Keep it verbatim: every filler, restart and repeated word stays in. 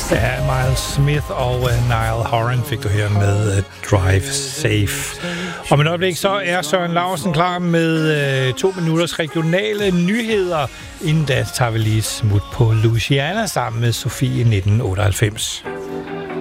Ja, Miles Smith og uh, Niall Horan fik du her med uh, Drive Safe. Om et øjeblik så er Søren Lausen klar med uh, to minutters regionale nyheder. Inden da tager vi lige smut på Louisiana sammen med Sofie nitten otteoghalvfems.